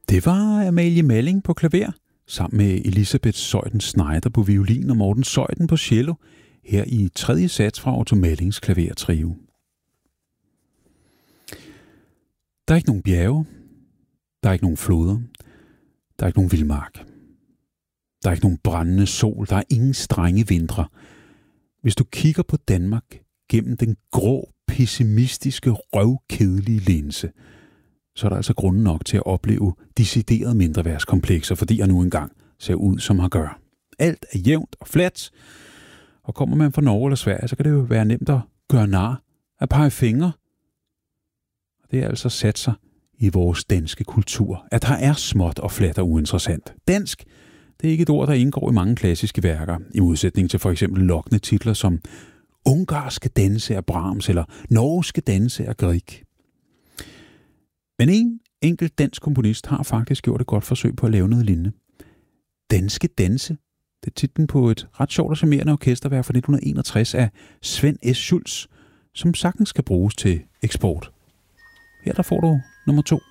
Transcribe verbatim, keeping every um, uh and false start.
Det var Amalie Malling på klaver, sammen med Elisabeth Zeuthen Schneider på violin og Morten Zeuthen på cello, her i tredje sats fra Otto Mallings klavertrio. Der er ikke nogen bjerge, der er ikke nogen floder, der er ikke nogen vildmark. Der er ikke nogen brændende sol, der er ingen strenge vintre. Hvis du kigger på Danmark gennem den grå, pessimistiske, røvkedelige linse, så er der altså grund nok til at opleve deciderede mindreværdskomplekser, fordi jeg nu engang ser ud, som har gør. Alt er jævnt og fladt, og kommer man fra Norge eller Sverige, så kan det jo være nemt at gøre nar, at pege fingre. Det er altså sat sig i vores danske kultur, at der er småt og fladt og uinteressant. Dansk, det er ikke et ord, der indgår i mange klassiske værker, i modsætning til for eksempel lokkende titler som Ungarske danse af Brahms eller Norske danse af Grieg. Men en enkelt dansk komponist har faktisk gjort et godt forsøg på at lave noget lignende. Danske danse, det er titlen på et ret sjovt og charmerende orkesterværk fra nitten enogtres af Svend S. Schultz, som sagtens skal bruges til eksport. Her der får du nummer to.